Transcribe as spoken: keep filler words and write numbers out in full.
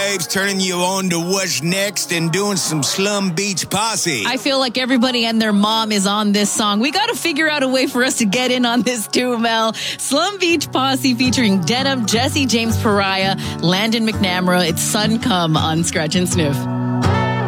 waves, turning you on to what's next and doing some Slum Beach Posse. I feel like everybody and their mom is on this song. We got to figure out a way for us to get in on this too, Mel. Slum Beach Posse featuring Denim, Jesse James Pariah, Landon McNamara. It's Sun Come on Scratch and Sniff.